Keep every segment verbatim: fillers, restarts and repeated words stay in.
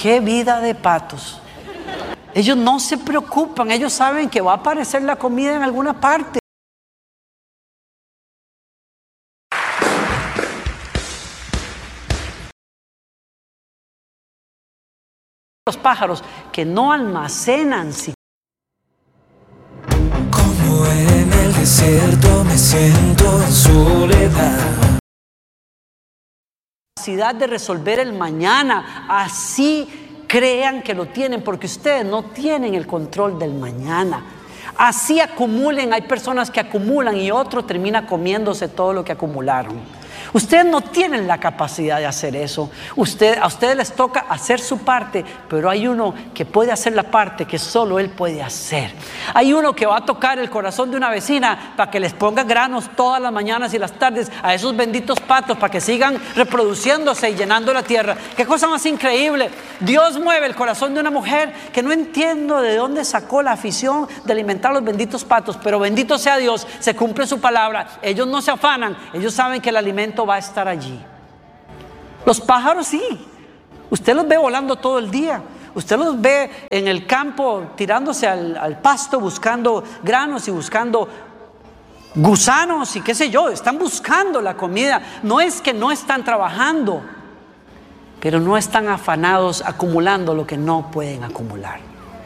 qué vida de patos. Ellos no se preocupan, ellos saben que va a aparecer la comida en alguna parte. Los pájaros que no almacenan. Como en el desierto me siento en soledad. Capacidad de resolver el mañana, así crean que lo tienen, porque ustedes no tienen el control del mañana. Así acumulen, hay personas que acumulan y otro termina comiéndose todo lo que acumularon. Ustedes no tienen la capacidad de hacer eso. Usted, a ustedes les toca hacer su parte, pero hay uno que puede hacer la parte que solo él puede hacer. Hay uno que va a tocar el corazón de una vecina para que les ponga granos todas las mañanas y las tardes a esos benditos patos para que sigan reproduciéndose y llenando la tierra. Qué cosa más increíble. Dios mueve el corazón de una mujer que no entiendo de dónde sacó la afición de alimentar a los benditos patos, pero bendito sea Dios, se cumple su palabra. Ellos no se afanan, ellos saben que el alimento va a estar allí. Los pájaros sí, usted los ve volando todo el día, usted los ve en el campo tirándose al, al pasto buscando granos y buscando gusanos y qué sé yo, están buscando la comida. No es que no están trabajando, pero no están afanados acumulando lo que no pueden acumular.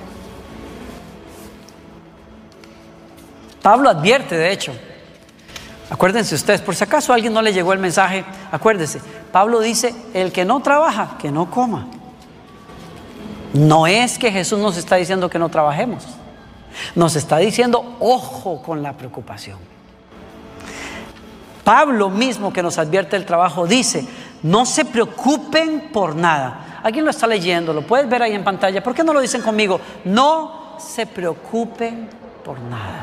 Pablo advierte, de hecho, acuérdense ustedes, por si acaso a alguien no le llegó el mensaje, acuérdense, Pablo dice, el que no trabaja, que no coma. No es que Jesús nos está diciendo que no trabajemos, nos está diciendo, ojo con la preocupación. Pablo mismo, que nos advierte el trabajo, dice, no se preocupen por nada. Alguien lo está leyendo, lo puedes ver ahí en pantalla. ¿Por qué no lo dicen conmigo? No se preocupen por nada.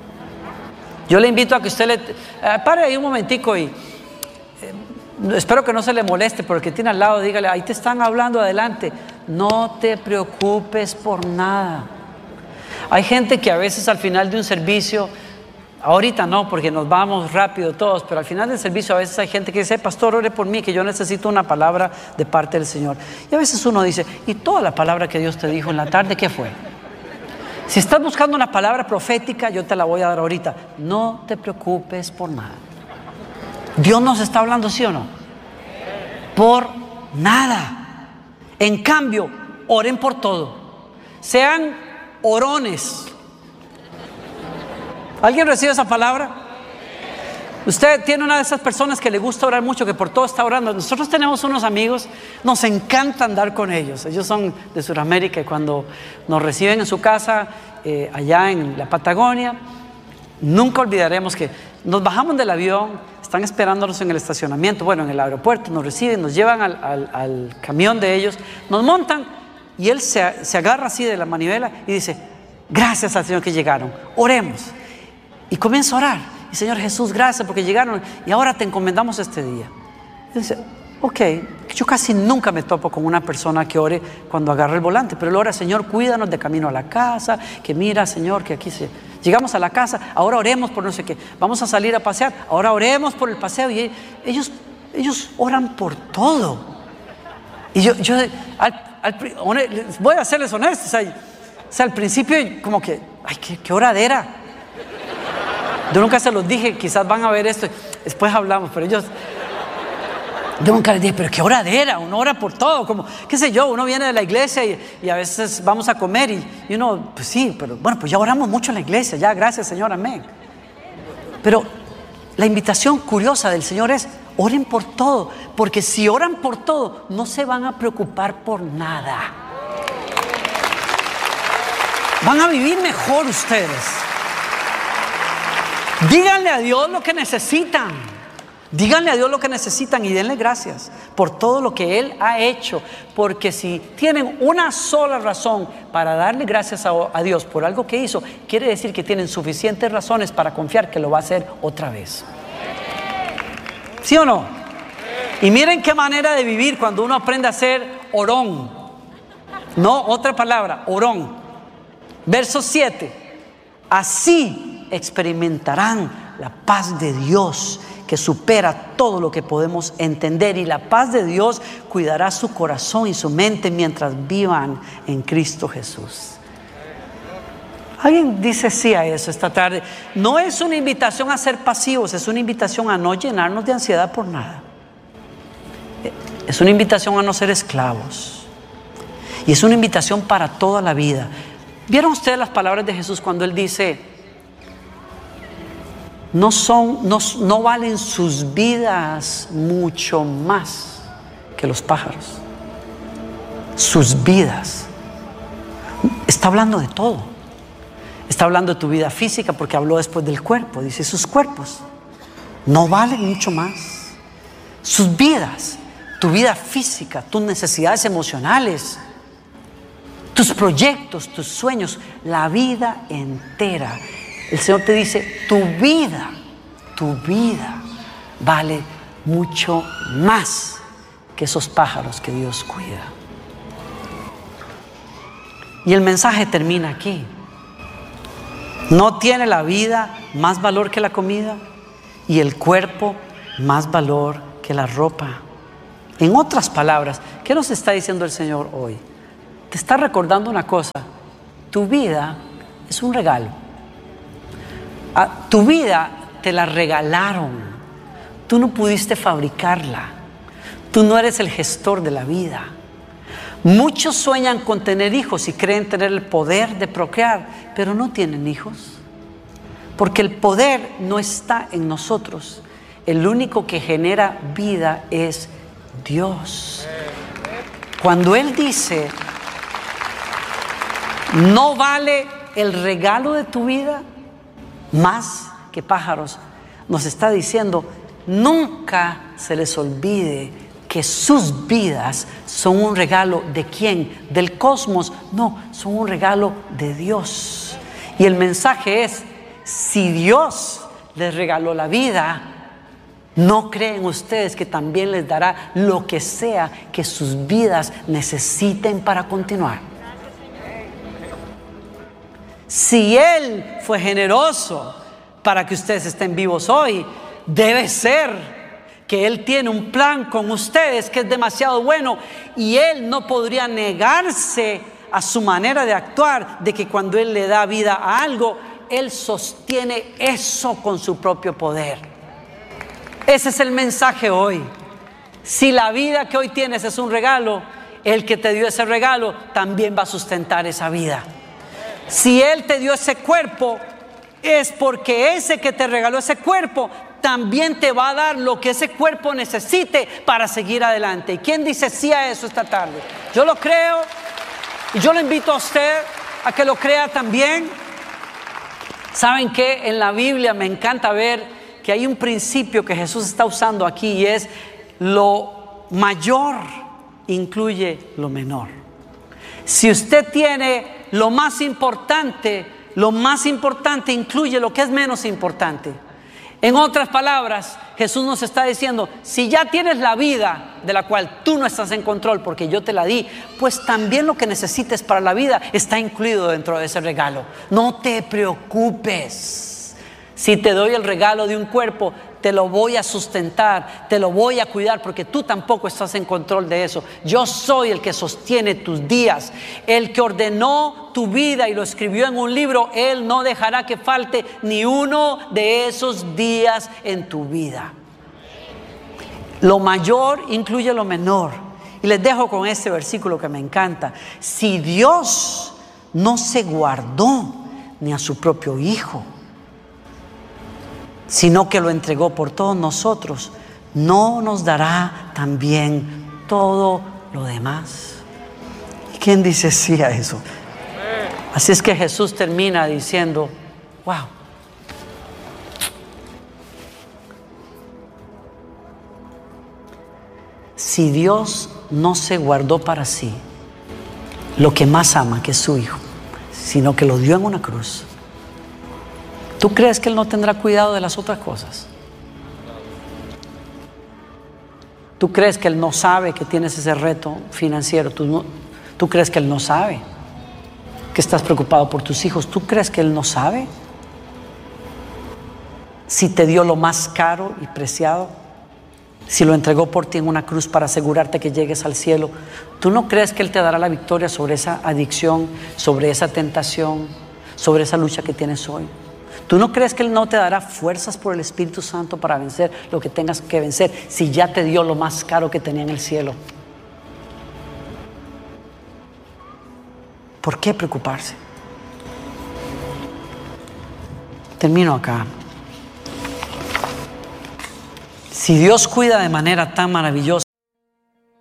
Yo le invito a que usted le eh, pare ahí un momentico y eh, espero que no se le moleste, porque tiene al lado, dígale, ahí te están hablando, adelante. No te preocupes por nada. Hay gente que a veces al final de un servicio, ahorita no, porque nos vamos rápido todos, pero al final del servicio a veces hay gente que dice, pastor, ore por mí, que yo necesito una palabra de parte del Señor. Y a veces uno dice, ¿y toda la palabra que Dios te dijo en la tarde, qué fue? Si estás buscando una palabra profética, yo te la voy a dar ahorita. No te preocupes por nada. Dios nos está hablando, ¿sí o no? Por nada. En cambio, oren por todo. Sean orones. ¿Alguien recibe esa palabra? Usted tiene una de esas personas que le gusta orar mucho, que por todo está orando. Nosotros tenemos unos amigos, nos encanta andar con ellos. Ellos son de Sudamérica y cuando nos reciben en su casa, eh, allá en la Patagonia, nunca olvidaremos que nos bajamos del avión, están esperándonos en el estacionamiento, bueno, en el aeropuerto, nos reciben, nos llevan al, al, al camión de ellos, nos montan y él se, se agarra así de la manivela y dice, gracias al Señor que llegaron, oremos. Y comienza a orar. Y Señor Jesús, gracias porque llegaron y ahora te encomendamos este día. Y dice, ok, yo casi nunca me topo con una persona que ore cuando agarra el volante, pero él ora, Señor, cuídanos de camino a la casa, que mira, Señor, que aquí se... Llegamos a la casa, ahora oremos por no sé qué, vamos a salir a pasear, ahora oremos por el paseo. Y ellos, ellos oran por todo. Y yo, yo al, al, voy a serles honestos, o sea, o sea, al principio como que, ay, qué, qué oradera. Yo nunca se los dije, quizás van a ver esto, después hablamos, pero ellos, yo nunca les dije, pero qué oradera, uno ora por todo, como, qué sé yo, uno viene de la iglesia y, y a veces vamos a comer y, y uno, pues sí, pero bueno, pues ya oramos mucho en la iglesia, ya, gracias Señor, amén. Pero la invitación curiosa del Señor es, oren por todo, porque si oran por todo, no se van a preocupar por nada. Van a vivir mejor ustedes. Díganle a Dios lo que necesitan. Díganle a Dios lo que necesitan y denle gracias por todo lo que Él ha hecho. Porque si tienen una sola razón para darle gracias a, a Dios por algo que hizo, quiere decir que tienen suficientes razones para confiar que lo va a hacer otra vez. ¿Sí o no? Y miren qué manera de vivir cuando uno aprende a ser orón. No, otra palabra, orón. Verso siete. Así experimentarán la paz de Dios que supera todo lo que podemos entender, y la paz de Dios cuidará su corazón y su mente mientras vivan en Cristo Jesús. ¿Alguien dice sí a eso esta tarde? No es una invitación a ser pasivos, es una invitación a no llenarnos de ansiedad por nada. Es una invitación a no ser esclavos. Y es una invitación para toda la vida. ¿Vieron ustedes las palabras de Jesús cuando Él dice, no son, no, no valen sus vidas mucho más que los pájaros? Sus vidas. Está hablando de todo. Está hablando de tu vida física, porque habló después del cuerpo. Dice, sus cuerpos no valen mucho más. Sus vidas, tu vida física, tus necesidades emocionales, tus proyectos, tus sueños, la vida entera. El Señor te dice, tu vida, tu vida vale mucho más que esos pájaros que Dios cuida. Y el mensaje termina aquí. ¿No tiene la vida más valor que la comida y el cuerpo más valor que la ropa? En otras palabras, ¿qué nos está diciendo el Señor hoy? Te está recordando una cosa: tu vida es un regalo. Ah, tu vida te la regalaron. Tú no pudiste fabricarla. Tú no eres el gestor de la vida. Muchos sueñan con tener hijos y creen tener el poder de procrear, pero no tienen hijos, porque el poder no está en nosotros. El único que genera vida es Dios. Cuando Él dice, no vale el regalo de tu vida más que pájaros, nos está diciendo, nunca se les olvide que sus vidas son un regalo. ¿De quién? ¿Del cosmos? No, son un regalo de Dios. Y el mensaje es, si Dios les regaló la vida, ¿no creen ustedes que también les dará lo que sea que sus vidas necesiten para continuar? Si Él fue generoso para que ustedes estén vivos hoy, debe ser que Él tiene un plan con ustedes que es demasiado bueno, y Él no podría negarse a su manera de actuar, de que cuando Él le da vida a algo, Él sostiene eso con su propio poder. Ese es el mensaje hoy. Si la vida que hoy tienes es un regalo, el que te dio ese regalo también va a sustentar esa vida. Si Él te dio ese cuerpo, es porque ese que te regaló ese cuerpo también te va a dar lo que ese cuerpo necesite para seguir adelante. ¿Y quién dice sí a eso esta tarde? Yo lo creo, y yo lo invito a usted a que lo crea también. ¿Saben qué? En la Biblia me encanta ver que hay un principio que Jesús está usando aquí, y es lo mayor incluye lo menor. Si usted tiene lo más importante, lo más importante incluye lo que es menos importante. En otras palabras, Jesús nos está diciendo, si ya tienes la vida de la cual tú no estás en control porque yo te la di, pues también lo que necesites para la vida está incluido dentro de ese regalo. No te preocupes. Si te doy el regalo de un cuerpo, te lo voy a sustentar, te lo voy a cuidar, porque tú tampoco estás en control de eso. Yo soy el que sostiene tus días. El que ordenó tu vida y lo escribió en un libro, Él no dejará que falte ni uno de esos días en tu vida. Lo mayor incluye lo menor. Y les dejo con este versículo que me encanta. Si Dios no se guardó ni a su propio Hijo, sino que lo entregó por todos nosotros, ¿no nos dará también todo lo demás? ¿Quién dice sí a eso? Así es que Jesús termina diciendo, wow, si Dios no se guardó para sí lo que más ama, que es su Hijo, sino que lo dio en una cruz, ¿tú crees que Él no tendrá cuidado de las otras cosas? ¿Tú crees que Él no sabe que tienes ese reto financiero? ¿Tú, no, ¿Tú crees que Él no sabe que estás preocupado por tus hijos? ¿Tú crees que Él no sabe? si te dio lo más caro y preciado, si lo entregó por ti en una cruz para asegurarte que llegues al cielo, ¿tú no crees que Él te dará la victoria sobre esa adicción, sobre esa tentación, sobre esa lucha que tienes hoy? ¿Tú no crees que Él no te dará fuerzas por el Espíritu Santo para vencer lo que tengas que vencer si ya te dio lo más caro que tenía en el cielo? ¿Por qué preocuparse? Termino acá. Si Dios cuida de manera tan maravillosa